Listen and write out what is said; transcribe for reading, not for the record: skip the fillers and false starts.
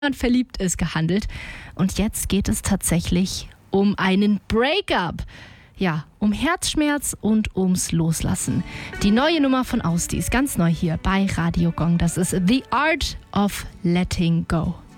verliebt ist gehandelt. Und jetzt geht es tatsächlich um einen Breakup. Ja, um Herzschmerz und ums Loslassen. Die neue Nummer von Ausdi ist ganz neu hier bei Radio Gong. Das ist The Art of Letting Go.